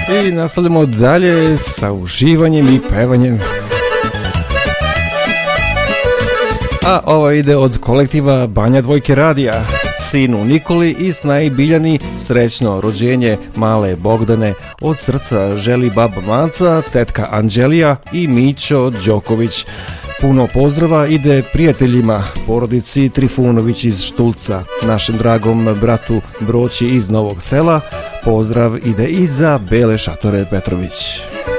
I nastavljamo dalje sa uživanjem i pevanjem. A ovo ide od kolektiva Banja Dvojke radija. Sinu Nikoli i Snaji Biljani srećno rođenje male Bogdane, od srca želi baba Maca, tetka Anđelija i Mićo Đoković. Puno pozdrava ide prijateljima, porodici Trifunović iz Štulca, našem dragom bratu Broći iz Novog Sela. Pozdrav ide i za Bele Šatore Petrović.